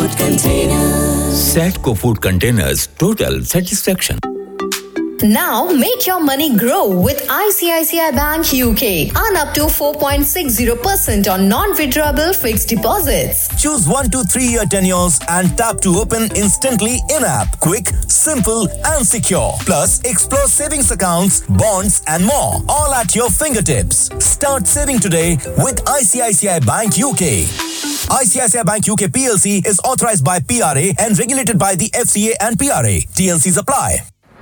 Food Containers. Setco Food Containers, total satisfaction. Now make your money grow with ICICI Bank UK. Earn up to 4.60% on non-withdrawable fixed deposits. Choose 1 to 3 year tenures and tap to open instantly in-app. Quick, simple and secure. Plus, explore savings accounts, bonds and more. All at your fingertips. Start saving today with ICICI Bank UK. ICICI Bank UK PLC is authorized by PRA and regulated by the FCA and PRA. TNCs apply.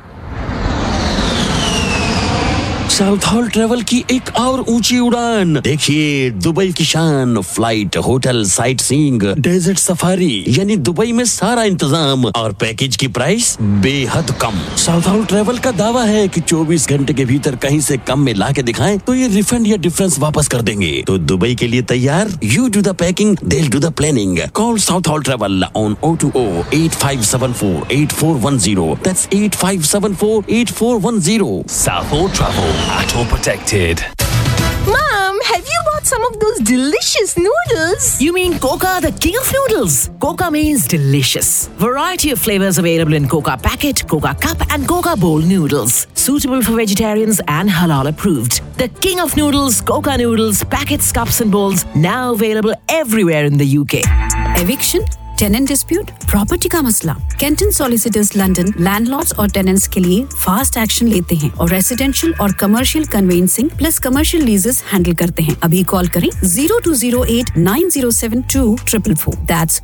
South hall travel की एक और ऊंची उड़ान। देखिए Dubai की शान, flight, hotel, sight seeing, desert safari, यानी Dubai में सारा इंतजाम और पैकेज की प्राइस बेहद कम। साउथ हॉल ट्रेवल का दावा है कि 24 घंटे के भीतर कहीं से कम में ला के दिखाएं तो ये रिफंड या डिफरेंस वापस कर देंगे। तो दुबई के लिए तैयार? You do the packing, they'll do the planning. Call South Hall Travel on 020-8574-8410. That's 8574-8410. South Hall Travel. At all protected. Mom, have you bought some of those delicious noodles? You mean Coca, the king of noodles? Coca means delicious. Variety of flavors available in Coca packet, Coca cup and Coca bowl noodles. Suitable for vegetarians and halal approved. The king of noodles, Coca noodles, packets, cups and bowls, now available everywhere in the UK. Eviction, tenant dispute, property का मसला, Canton solicitors London landlords और tenants के लिए fast action लेते हैं और residential और commercial convincing plus commercial लीजेस handle करते हैं। अभी कॉल करें 0208907244. That's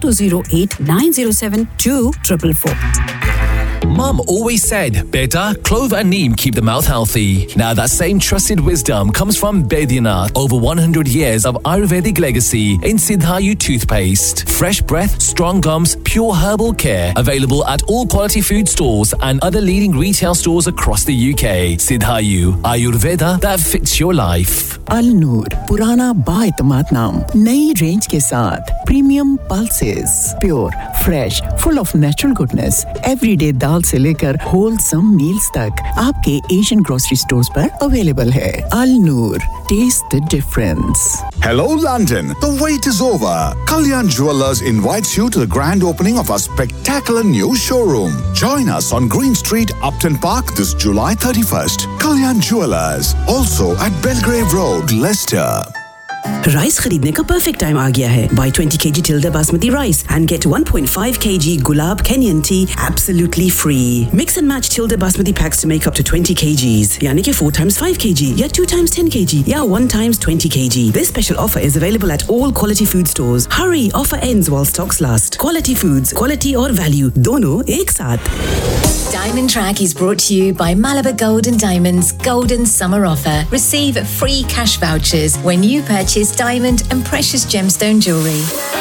0208907244. Mum always said, Beda, clove and neem keep the mouth healthy. Now that same trusted wisdom comes from Baidyanath. Over 100 years of Ayurvedic legacy in Siddhayu toothpaste. Fresh breath, strong gums, pure herbal care. Available at all quality food stores and other leading retail stores across the UK. Siddhayu, Ayurveda that fits your life. Al-Noor, पुराना बाएतमाद नाम, नई range के साथ premium pulses, pure, fresh, full of natural goodness, everyday दाल से लेकर wholesome meals तक आपके Asian grocery stores पर अवेलेबल है। Al-Noor, taste the difference. Hello London, the wait is over. Kalyan Jewellers invites you to the grand opening of our spectacular new showroom. Join us on Green Street, Upton Park this July 31st. Kalyan Jewellers, also at Belgrave Road, Leicester. Rice खरीदने का perfect time आ गया है. Buy 20 kg Tilda Basmati rice and get 1.5 kg Gulab Kenyan tea absolutely free. Mix and match Tilda Basmati packs to make up to 20 kgs. यानी कि 4 times 5 kg या 2 times 10 kg या 1 times 20 kg. This special offer is available at all quality food stores. Hurry, offer ends while stocks last. Quality foods, quality और value दोनों एक साथ. Diamond Track is brought to you by Malabar Gold and Diamonds Golden Summer Offer. Receive free cash vouchers when you purchase diamond and precious gemstone jewellery.